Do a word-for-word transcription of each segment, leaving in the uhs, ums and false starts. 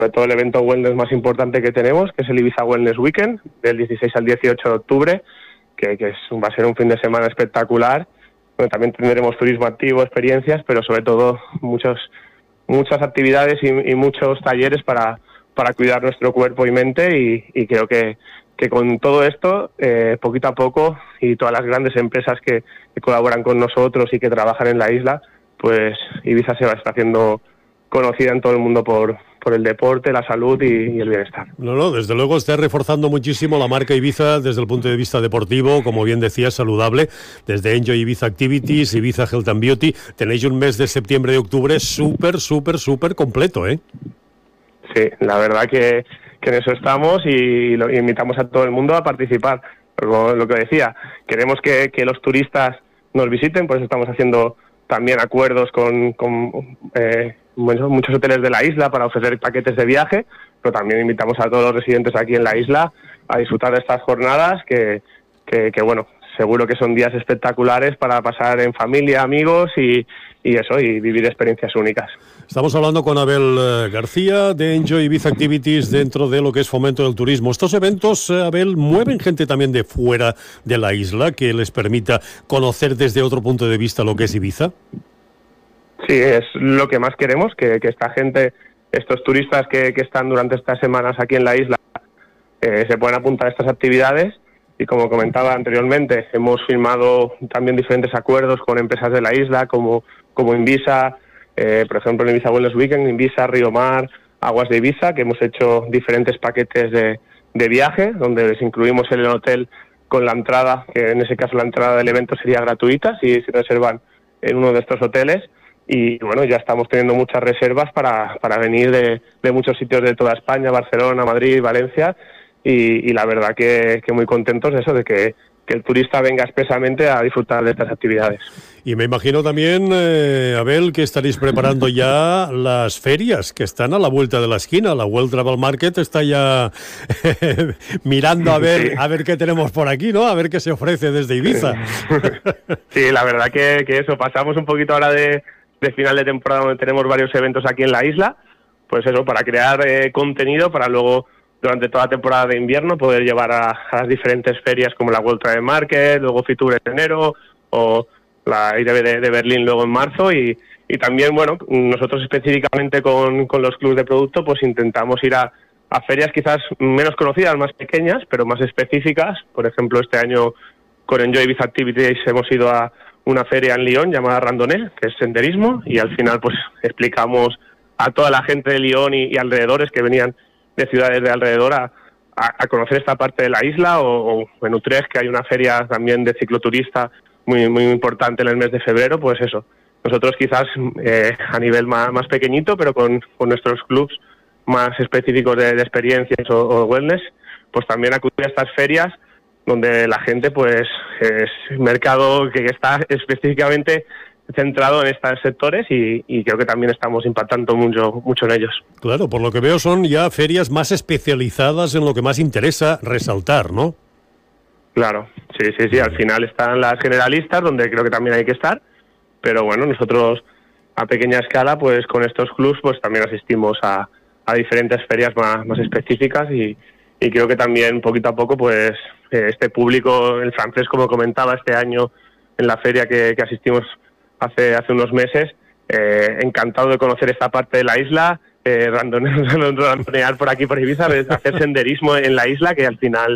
sobre todo el evento wellness más importante que tenemos, que es el Ibiza Wellness Weekend, del dieciséis al dieciocho de octubre, que, que es, va a ser un fin de semana espectacular. Bueno, también tendremos turismo activo, experiencias, pero sobre todo muchos, muchas actividades y, y muchos talleres para, para cuidar nuestro cuerpo y mente, y, y creo que, que con todo esto, eh, poquito a poco, y todas las grandes empresas que, que colaboran con nosotros y que trabajan en la isla, pues Ibiza se va a estar haciendo conocida en todo el mundo por, por el deporte, la salud y, y el bienestar. No, no, desde luego está reforzando muchísimo la marca Ibiza desde el punto de vista deportivo, como bien decías, saludable, desde Enjoy Ibiza Activities, Ibiza Health and Beauty. Tenéis un mes de septiembre y octubre súper, súper, súper completo, ¿eh? Sí, la verdad que, que en eso estamos, y lo, invitamos a todo el mundo a participar. Como lo que decía, queremos que, que los turistas nos visiten, por eso estamos haciendo también acuerdos con, con eh, muchos, muchos hoteles de la isla para ofrecer paquetes de viaje, pero también invitamos a todos los residentes aquí en la isla a disfrutar de estas jornadas que, que, que bueno, seguro que son días espectaculares para pasar en familia, amigos y, y eso, y vivir experiencias únicas. Estamos hablando con Abel García de Enjoy Ibiza Activities dentro de lo que es fomento del turismo. Estos eventos, Abel, mueven gente también de fuera de la isla que les permita conocer desde otro punto de vista lo que es Ibiza. Sí, es lo que más queremos, que, que esta gente, estos turistas que, que están durante estas semanas aquí en la isla, eh, se puedan apuntar a estas actividades. Y como comentaba anteriormente, hemos firmado también diferentes acuerdos con empresas de la isla, como, como Invisa, eh, por ejemplo, el Ibiza Wellness Weekend, Invisa, Río Mar, Aguas de Ibiza, que hemos hecho diferentes paquetes de, de viaje, donde les incluimos el hotel con la entrada, que en ese caso la entrada del evento sería gratuita si se reservan en uno de estos hoteles. Y bueno, ya estamos teniendo muchas reservas para, para venir de, de muchos sitios de toda España, Barcelona, Madrid, Valencia, y, y la verdad que, que muy contentos de eso, de que, que el turista venga expresamente a disfrutar de estas actividades. Y me imagino también, eh, Abel, que estaréis preparando ya las ferias que están a la vuelta de la esquina. La World Travel Market está ya mirando a ver, sí. a ver qué tenemos por aquí, ¿no? A ver qué se ofrece desde Ibiza. Sí, la verdad que, que eso, pasamos un poquito ahora de, de final de temporada, donde tenemos varios eventos aquí en la isla, pues eso, para crear eh, contenido, para luego durante toda la temporada de invierno poder llevar a, a las diferentes ferias como la World Travel Market, luego Fitur en enero, o la I D B de, de Berlín luego en marzo, y, y también, bueno, nosotros específicamente con, con los clubs de producto, pues intentamos ir a, a ferias quizás menos conocidas, más pequeñas, pero más específicas. Por ejemplo, este año con Enjoy Ibiza Activities hemos ido a una feria en Lyon llamada Randonnée, que es senderismo, y al final pues explicamos a toda la gente de Lyon y, y alrededores que venían de ciudades de alrededor a, a, a conocer esta parte de la isla, o, o en Utrecht, que hay una feria también de cicloturista muy muy importante en el mes de febrero. Pues eso, nosotros quizás eh, a nivel más, más pequeñito, pero con, con nuestros clubs más específicos de, de experiencias o, o wellness, pues también acudir a estas ferias donde la gente pues es un mercado que está específicamente centrado en estos sectores, y, y creo que también estamos impactando mucho, mucho en ellos. Claro, por lo que veo son ya ferias más especializadas en lo que más interesa resaltar, ¿no? Claro, sí, sí, sí, al final están las generalistas, donde creo que también hay que estar, pero bueno, nosotros a pequeña escala, pues con estos clubs, pues también asistimos a, a diferentes ferias más, más específicas, y, y creo que también poquito a poco, pues este público, el francés, como comentaba este año en la feria que, que asistimos hace hace unos meses, eh, encantado de conocer esta parte de la isla, eh, randonear por aquí por Ibiza, hacer senderismo en la isla, que al final,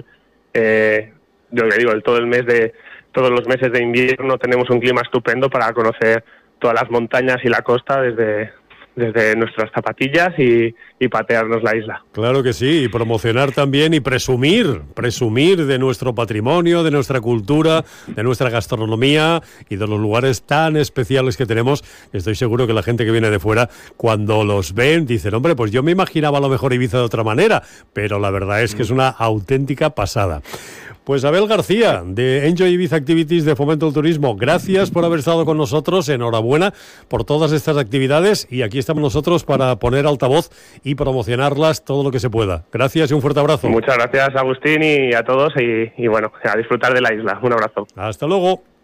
eh, yo le digo, el, todo el mes de todos los meses de invierno tenemos un clima estupendo para conocer todas las montañas y la costa desde desde nuestras zapatillas y, y patearnos la isla. Claro que sí, y promocionar también y presumir, presumir de nuestro patrimonio, de nuestra cultura, de nuestra gastronomía y de los lugares tan especiales que tenemos. Estoy seguro que la gente que viene de fuera, cuando los ven, dicen, hombre, pues yo me imaginaba a lo mejor Ibiza de otra manera, pero la verdad es que es una auténtica pasada. Pues Abel García, de Enjoy Ibiza Activities de Fomento del Turismo, gracias por haber estado con nosotros, enhorabuena por todas estas actividades, y aquí estamos nosotros para poner altavoz y promocionarlas todo lo que se pueda. Gracias y un fuerte abrazo. Muchas gracias, Agustín, y a todos, y, y bueno, a disfrutar de la isla. Un abrazo. Hasta luego.